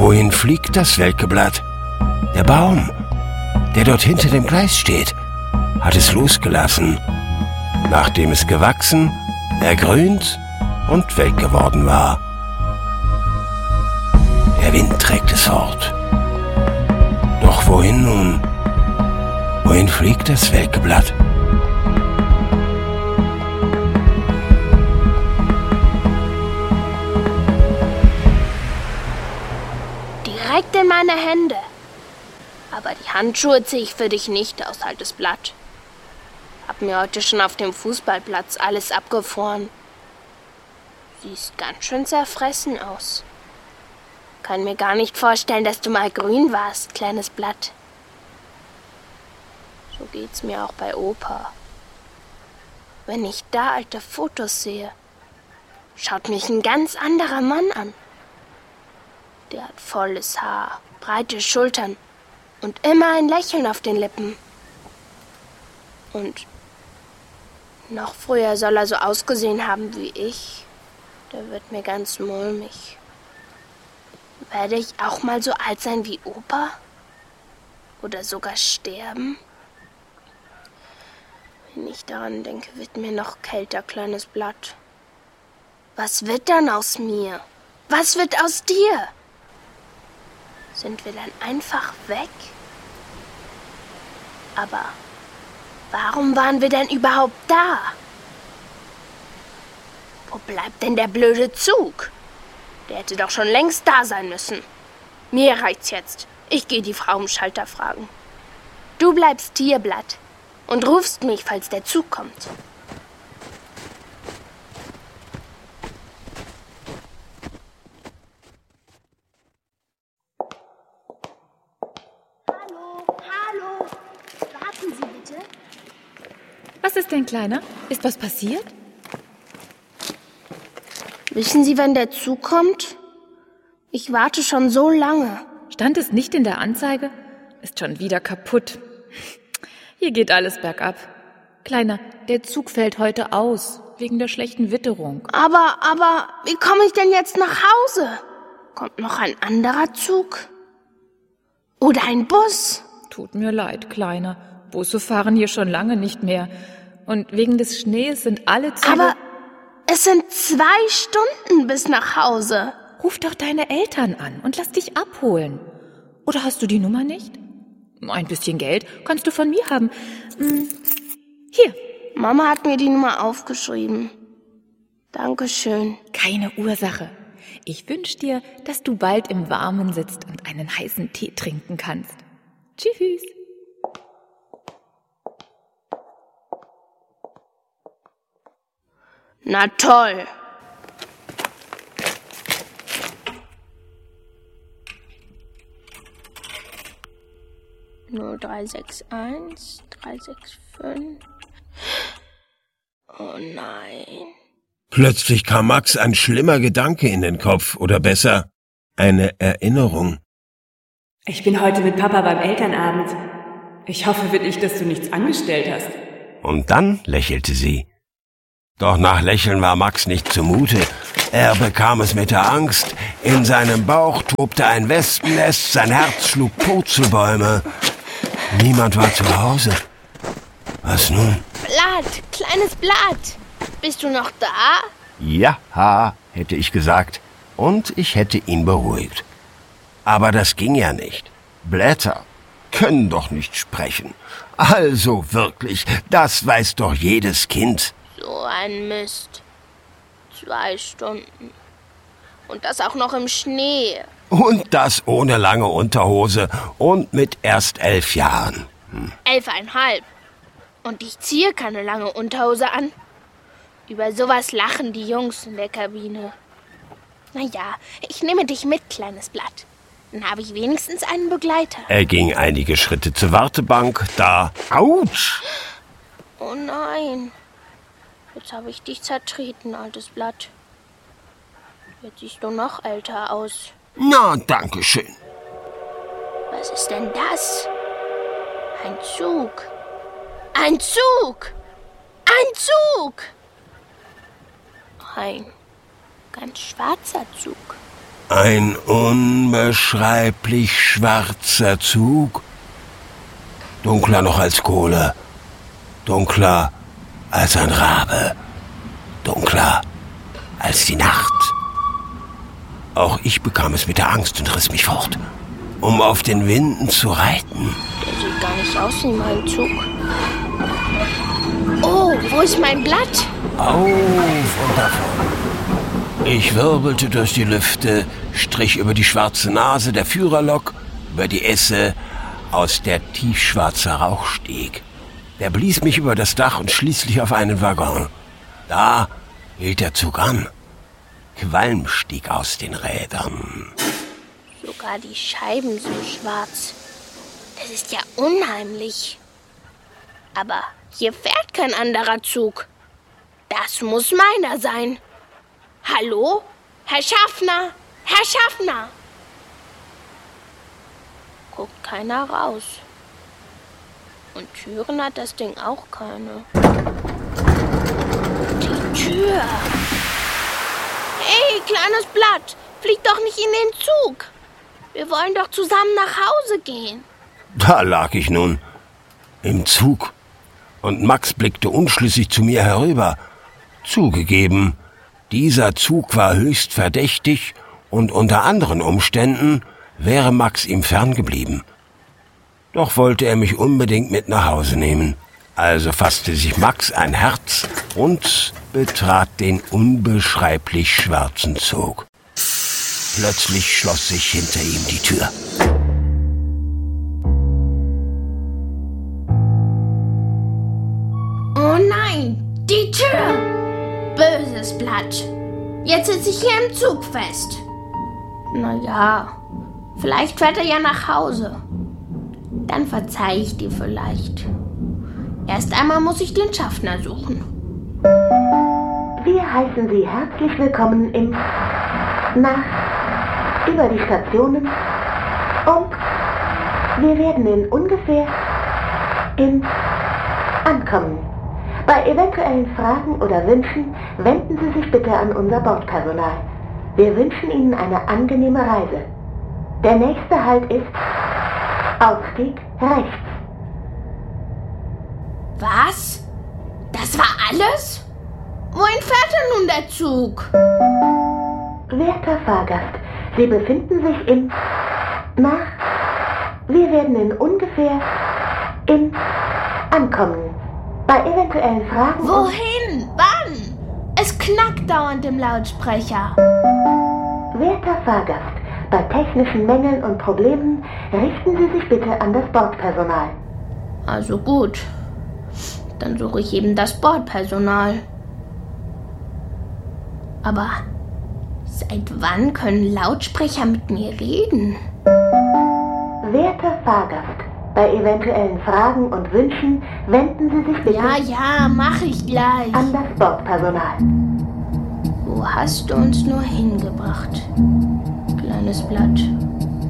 Wohin fliegt das welke Blatt? Der Baum, der dort hinter dem Gleis steht, hat es losgelassen, nachdem es gewachsen, ergrünt und welk geworden war. Der Wind trägt es fort. Doch wohin nun? Wohin fliegt das welke Blatt? Direkt in meine Hände. Aber die Handschuhe ziehe ich für dich nicht aus, altes Blatt. Hab mir heute schon auf dem Fußballplatz alles abgefroren. Siehst ganz schön zerfressen aus. Kann mir gar nicht vorstellen, dass du mal grün warst, kleines Blatt. So geht's mir auch bei Opa. Wenn ich da alte Fotos sehe, schaut mich ein ganz anderer Mann an. Der hat volles Haar, breite Schultern und immer ein Lächeln auf den Lippen. Und noch früher soll er so ausgesehen haben wie ich. Der wird mir ganz mulmig. Werde ich auch mal so alt sein wie Opa? Oder sogar sterben? Wenn ich daran denke, wird mir noch kälter, kleines Blatt. Was wird dann aus mir? Was wird aus dir? Sind wir dann einfach weg? Aber warum waren wir denn überhaupt da? Wo bleibt denn der blöde Zug? Der hätte doch schon längst da sein müssen. Mir reicht's jetzt. Ich gehe die Frau im Schalter fragen. Du bleibst hier, Blatt, und rufst mich, falls der Zug kommt. Hallo, warten Sie bitte. Was ist denn, Kleiner? Ist was passiert? Wissen Sie, wann der Zug kommt? Ich warte schon so lange. Stand es nicht in der Anzeige? Ist schon wieder kaputt. Hier geht alles bergab. Kleiner, der Zug fällt heute aus, wegen der schlechten Witterung. Aber, wie komme ich denn jetzt nach Hause? Kommt noch ein anderer Zug? Oder ein Bus? Tut mir leid, Kleiner. Busse fahren hier schon lange nicht mehr. Und wegen des Schnees sind alle Züge... Aber es sind 2 Stunden bis nach Hause. Ruf doch deine Eltern an und lass dich abholen. Oder hast du die Nummer nicht? Ein bisschen Geld kannst du von mir haben. Hier. Mama hat mir die Nummer aufgeschrieben. Dankeschön. Keine Ursache. Ich wünsch dir, dass du bald im Warmen sitzt und einen heißen Tee trinken kannst. Tschüss. Na toll. Nur 361, 365. Oh nein. Plötzlich kam Max ein schlimmer Gedanke in den Kopf, oder besser, eine Erinnerung. Ich bin heute mit Papa beim Elternabend. Ich hoffe wirklich, dass du nichts angestellt hast. Und dann lächelte sie. Doch nach Lächeln war Max nicht zumute. Er bekam es mit der Angst. In seinem Bauch tobte ein Wespennest, sein Herz schlug Purzelbäume. Niemand war zu Hause. Was nun? Blatt, kleines Blatt. Bist du noch da? Ja, hätte ich gesagt. Und ich hätte ihn beruhigt. Aber das ging ja nicht. Blätter können doch nicht sprechen. Also wirklich, das weiß doch jedes Kind. So ein Mist. 2 Stunden. Und das auch noch im Schnee. Und das ohne lange Unterhose und mit erst 11 Jahren. 11,5. Und ich ziehe keine lange Unterhose an. Über sowas lachen die Jungs in der Kabine. Naja, ich nehme dich mit, kleines Blatt. Dann habe ich wenigstens einen Begleiter. Er ging einige Schritte zur Wartebank, da... Autsch! Oh nein. Jetzt habe ich dich zertreten, altes Blatt. Jetzt siehst du noch älter aus. Na, danke schön. Was ist denn das? Ein Zug. Ein Zug! Ein Zug! Ein ganz schwarzer Zug. Ein unbeschreiblich schwarzer Zug, dunkler noch als Kohle, dunkler als ein Rabe, dunkler als die Nacht. Auch ich bekam es mit der Angst und riss mich fort, um auf den Winden zu reiten. Der sieht gar nicht aus wie mein Zug. Oh, wo ist mein Blatt? Auf und davon. Ich wirbelte durch die Lüfte, strich über die schwarze Nase der Führerlok, über die Esse, aus der tiefschwarzer Rauch stieg. Der blies mich über das Dach und schließlich auf einen Waggon. Da hielt der Zug an. Qualm stieg aus den Rädern. Sogar die Scheiben sind schwarz. Das ist ja unheimlich. Aber hier fährt kein anderer Zug. Das muss meiner sein. Hallo? Herr Schaffner! Herr Schaffner! Guckt keiner raus. Und Türen hat das Ding auch keine. Die Tür! Hey, kleines Blatt! Flieg doch nicht in den Zug! Wir wollen doch zusammen nach Hause gehen. Da lag ich nun, im Zug. Und Max blickte unschlüssig zu mir herüber. Zugegeben, dieser Zug war höchst verdächtig und unter anderen Umständen wäre Max ihm ferngeblieben. Doch wollte er mich unbedingt mit nach Hause nehmen. Also fasste sich Max ein Herz und betrat den unbeschreiblich schwarzen Zug. Plötzlich schloss sich hinter ihm die Tür. Oh nein, die Tür! Böses Blatt. Jetzt sitze ich hier im Zug fest. Naja, vielleicht fährt er ja nach Hause. Dann verzeihe ich dir vielleicht. Erst einmal muss ich den Schaffner suchen. Wir heißen Sie herzlich willkommen im über die Stationen und wir werden in ungefähr ankommen. Bei eventuellen Fragen oder Wünschen wenden Sie sich bitte an unser Bordpersonal. Wir wünschen Ihnen eine angenehme Reise. Der nächste Halt ist Ausstieg rechts. Was? Das war alles? Wohin fährt denn nun der Zug? Werter Fahrgast, Sie befinden sich wir werden in ungefähr ankommen. Bei eventuellen Fragen... Wohin? Wann? Es knackt dauernd im Lautsprecher. Werter Fahrgast, bei technischen Mängeln und Problemen richten Sie sich bitte an das Bordpersonal. Also gut. Dann suche ich eben das Bordpersonal. Aber seit wann können Lautsprecher mit mir reden? Werter Fahrgast, bei eventuellen Fragen und Wünschen wenden Sie sich bitte Ja, mach ich gleich. an das Bordpersonal. Wo hast du uns nur hingebracht, kleines Blatt?